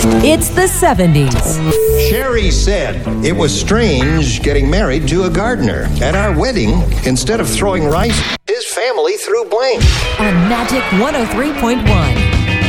It's the 70s. Sherry said it was strange getting married to a gardener. At our wedding, instead of throwing rice, his family threw blame. On Magic 103.1.